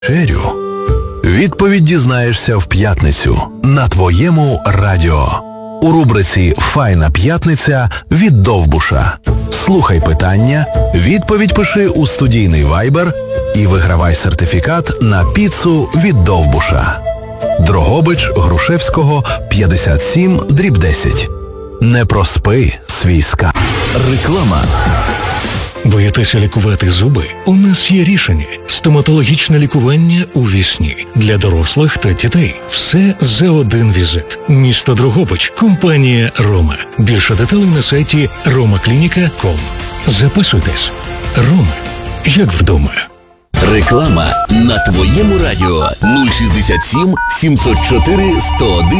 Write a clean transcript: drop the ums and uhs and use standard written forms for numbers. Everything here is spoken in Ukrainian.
Вечерю? Відповідь дізнаєшся в п'ятницю на твоєму радіо. У рубриці «Файна п'ятниця» від Довбуша. Слухай питання, відповідь пиши у студійний вайбер і вигравай сертифікат на піцу від Довбуша. Дрогобич, Грушевського, 57/10. Не проспи свій скарб. Реклама. Боїтеся лікувати зуби? У нас є рішення. Стоматологічне лікування у Вісні. Для дорослих та дітей. Все за один візит. Місто Дрогобич. Компанія «Рома». Більше деталей на сайті romaclinica.com. Записуйтесь. «Рома». Як вдома. Реклама на твоєму радіо 067 704 101